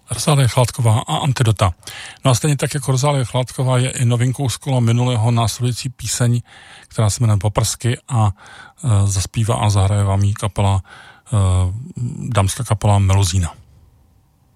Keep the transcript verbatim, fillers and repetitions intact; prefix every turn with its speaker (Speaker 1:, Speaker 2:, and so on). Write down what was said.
Speaker 1: Rozálie Chládková a Antidota. No a stejně tak jako Rozálie Chládková je i novinkou z kola minulého následující píseň, která se jmenuje Poprsky a e, zaspívá a zahraje vám jí kapela, e, dámská kapela Melozína.